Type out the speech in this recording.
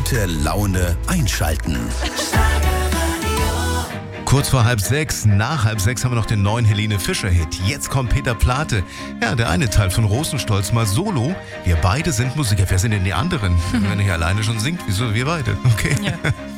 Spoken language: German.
gute Laune einschalten. Kurz vor 5:30, nach 5:30 haben wir noch den neuen Helene Fischer-Hit. Jetzt kommt Peter Plate. Ja, der eine Teil von Rosenstolz mal solo. Wir beide sind Musiker. Wer sind denn die anderen? Wenn er hier alleine schon singt, wieso wir beide? Okay. Ja.